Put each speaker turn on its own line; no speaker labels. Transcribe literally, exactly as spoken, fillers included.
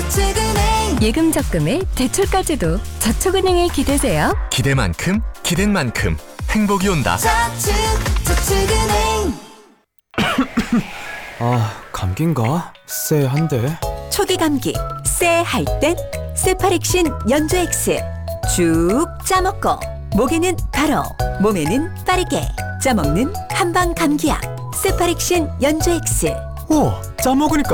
저축은행.
예금 적금에 대출까지도 저축은행에 기대세요.
기대만큼 기댄 만큼 행복이 온다.
저축 저축은행.
아, 감기인가? 쎄한데.
초기 감기 쎄할 땐 세파렉신 연주 X 쭉 짜먹고 목에는 바로 몸에는 빠르게 짜먹는 한방 감기약 세파렉신 연주 X.
오, 짜먹으니까